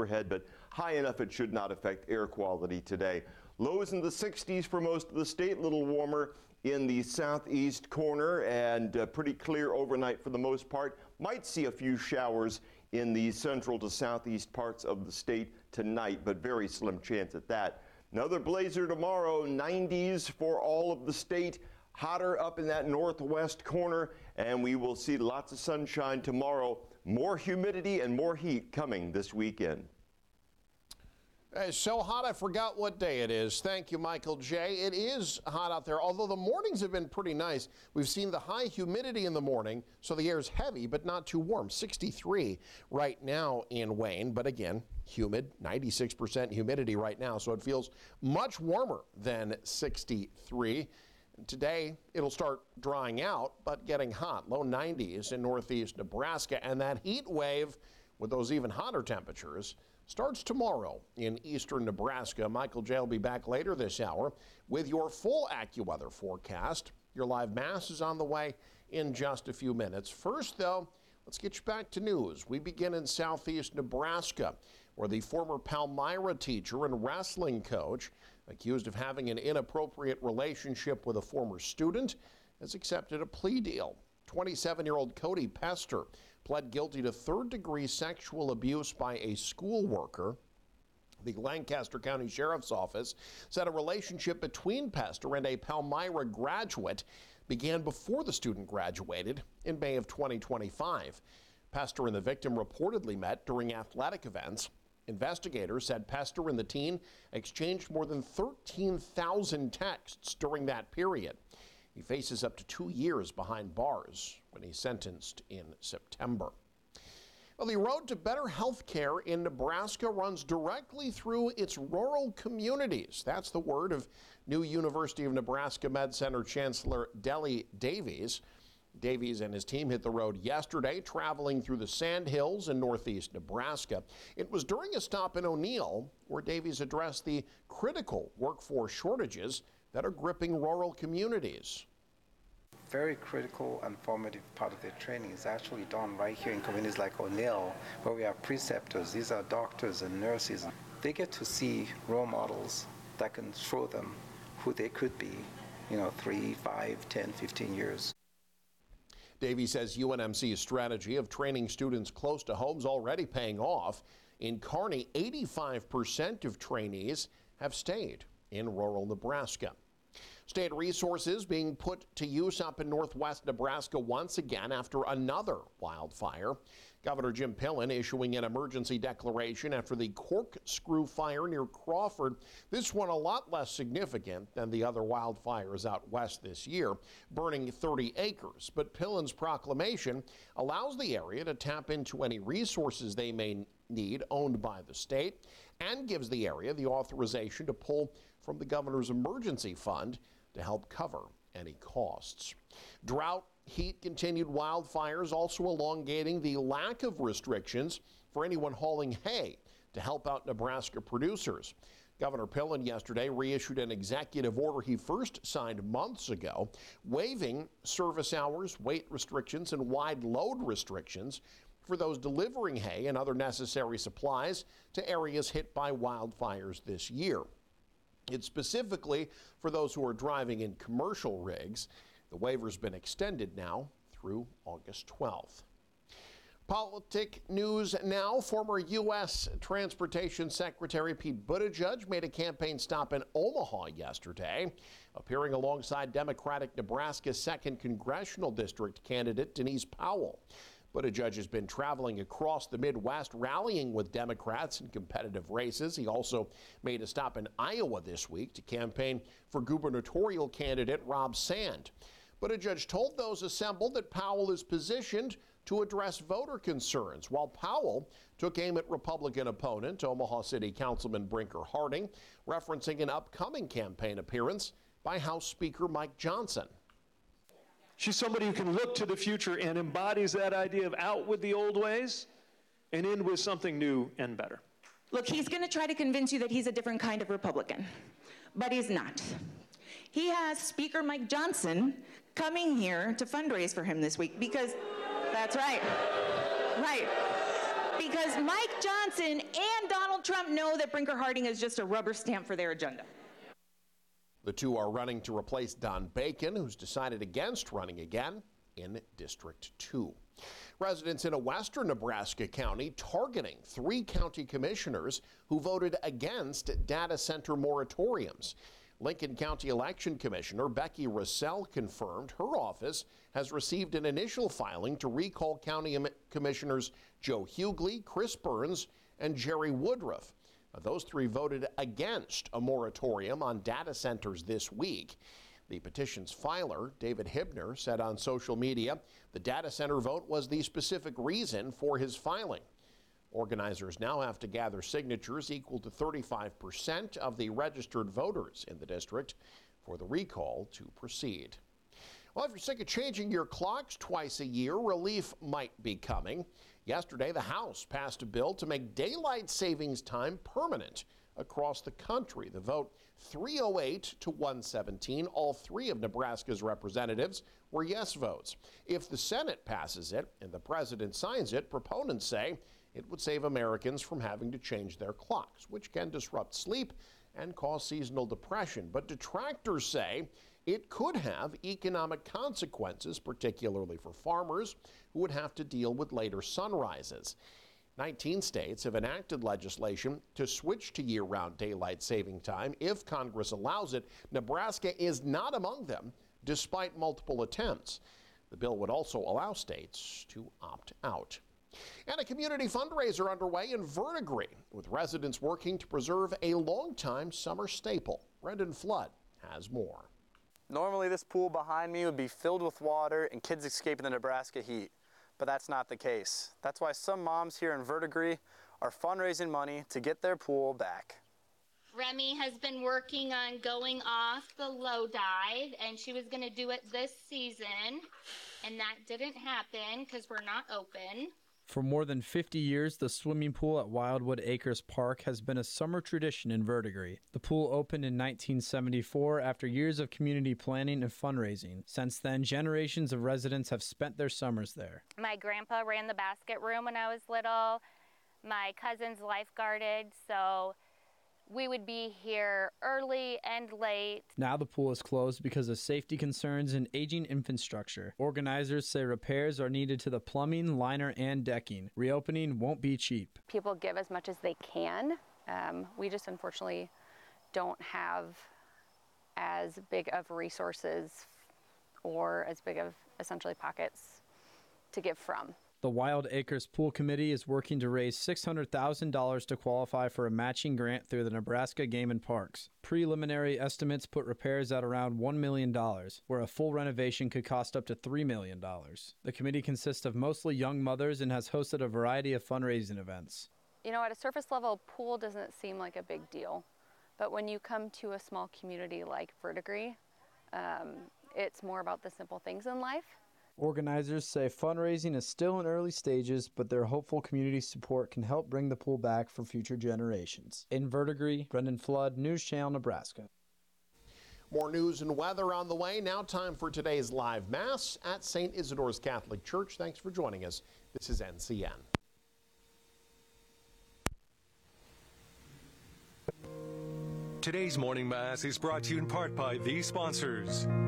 overhead, but high enough it should not affect air quality today. Lows in the 60s for most of the state, a little warmer in the southeast corner, and pretty clear overnight for the most part. Might see a few showers in the central to southeast parts of the state tonight, but very slim chance at that. Another blazer tomorrow, 90s for all of the state. Hotter up in that northwest corner, and we will see lots of sunshine tomorrow. More humidity and more heat coming this weekend. It's so hot I forgot what day it is. Thank you, Michael J. It is hot out there, although the mornings have been pretty nice. We've seen the high humidity in the morning, so the air is heavy but not too warm. 63 right now in Wayne, but again, humid, 96% humidity right now, so it feels much warmer than 63. Today, it'll start drying out, but getting hot. Low 90s in northeast Nebraska, and that heat wave with those even hotter temperatures starts tomorrow in eastern Nebraska. Michael J. will be back later this hour with your full AccuWeather forecast. Your live mass is on the way in just a few minutes. First, though, let's get you back to news. We begin in southeast Nebraska, where the former Palmyra teacher and wrestling coach, accused of having an inappropriate relationship with a former student, has accepted a plea deal. 27-year-old Cody Pester pled guilty to third-degree sexual abuse by a school worker. The Lancaster County Sheriff's Office said a relationship between Pester and a Palmyra graduate began before the student graduated in May of 2025. Pester and the victim reportedly met during athletic events. Investigators said Pester and the teen exchanged more than 13,000 texts during that period. He faces up to 2 years behind bars when he's sentenced in September. Well, the road to better health care in Nebraska runs directly through its rural communities. That's the word of new University of Nebraska Med Center Chancellor Deli Davies. Davies and his team hit the road yesterday, traveling through the Sand Hills in northeast Nebraska. It was during a stop in O'Neill where Davies addressed the critical workforce shortages that are gripping rural communities. Very critical and formative part of their training is actually done right here in communities like O'Neill, where we have preceptors. These are doctors and nurses. They get to see role models that can show them who they could be, 3, 5, 10, 15 years. Davies says UNMC's strategy of training students close to homes already paying off. In Kearney, 85% of trainees have stayed in rural Nebraska. State resources being put to use up in northwest Nebraska once again after another wildfire. Governor Jim Pillen issuing an emergency declaration after the Corkscrew fire near Crawford. This one a lot less significant than the other wildfires out west this year, burning 30 acres. But Pillen's proclamation allows the area to tap into any resources they may need owned by the state and gives the area the authorization to pull from the governor's emergency fund to help cover any costs. Drought, heat, continued wildfires also elongating the lack of restrictions for anyone hauling hay to help out Nebraska producers. Governor Pillen yesterday reissued an executive order he first signed months ago, waiving service hours, weight restrictions, and wide load restrictions for those delivering hay and other necessary supplies to areas hit by wildfires this year. It's specifically for those who are driving in commercial rigs. The waiver's been extended now through August 12th. Politic news now. Former U.S. Transportation Secretary Pete Buttigieg made a campaign stop in Omaha yesterday, appearing alongside Democratic Nebraska's 2nd Congressional District candidate Denise Powell. Buttigieg has been traveling across the Midwest, rallying with Democrats in competitive races. He also made a stop in Iowa this week to campaign for gubernatorial candidate Rob Sand. Buttigieg told those assembled that Powell is positioned to address voter concerns, while Powell took aim at Republican opponent Omaha City Councilman Brinker Harding, referencing an upcoming campaign appearance by House Speaker Mike Johnson. She's somebody who can look to the future and embodies that idea of out with the old ways and in with something new and better. Look, he's going to try to convince you that he's a different kind of Republican, but he's not. He has Speaker Mike Johnson coming here to fundraise for him this week because, that's right, right. because Mike Johnson and Donald Trump know that Brinker Harding is just a rubber stamp for their agenda. The two are running to replace Don Bacon, who's decided against running again in District 2. Residents in a western Nebraska county targeting 3 county commissioners who voted against data center moratoriums. Lincoln County Election Commissioner Becky Russell confirmed her office has received an initial filing to recall County Commissioners Joe Hughley, Chris Burns, and Jerry Woodruff. Those 3 voted against a moratorium on data centers this week. The petition's filer, David Hibner, said on social media the data center vote was the specific reason for his filing. Organizers now have to gather signatures equal to 35% of the registered voters in the district for the recall to proceed. Well, if you're sick of changing your clocks twice a year, relief might be coming. Yesterday, the House passed a bill to make daylight savings time permanent across the country. The vote 308 to 117. All 3 of Nebraska's representatives were yes votes. If the Senate passes it and the president signs it, proponents say it would save Americans from having to change their clocks, which can disrupt sleep and cause seasonal depression. But detractors say it could have economic consequences, particularly for farmers who would have to deal with later sunrises. 19 states have enacted legislation to switch to year-round daylight saving time if Congress allows it. Nebraska is not among them, despite multiple attempts. The bill would also allow states to opt out. And a community fundraiser underway in Verdigris, with residents working to preserve a longtime summer staple. Brendan Flood has more. Normally this pool behind me would be filled with water and kids escaping the Nebraska heat, but that's not the case. That's why some moms here in Verdigris are fundraising money to get their pool back. Remy has been working on going off the low dive, and she was going to do it this season, and that didn't happen because we're not open. For more than 50 years, the swimming pool at Wildwood Acres Park has been a summer tradition in Verdigris. The pool opened in 1974 after years of community planning and fundraising. Since then, generations of residents have spent their summers there. My grandpa ran the basket room when I was little. My cousins lifeguarded, so we would be here early and late. Now the pool is closed because of safety concerns and aging infrastructure. Organizers say repairs are needed to the plumbing, liner, and decking. Reopening won't be cheap. People give as much as they can. We just unfortunately don't have as big of resources or as big of essentially pockets to give from. The Wild Acres Pool Committee is working to raise $600,000 to qualify for a matching grant through the Nebraska Game and Parks. Preliminary estimates put repairs at around $1 million, where a full renovation could cost up to $3 million. The committee consists of mostly young mothers and has hosted a variety of fundraising events. You know, at a surface level, pool doesn't seem like a big deal, but when you come to a small community like Verdigris, it's more about the simple things in life. Organizers say fundraising is still in early stages, but their hopeful community support can help bring the pool back for future generations. In Verdigris, Brendan Flood, News Channel, Nebraska. More news and weather on the way. Now time for today's live Mass at St. Isidore's Catholic Church. Thanks for joining us. This is NCN. Today's morning Mass is brought to you in part by these sponsors.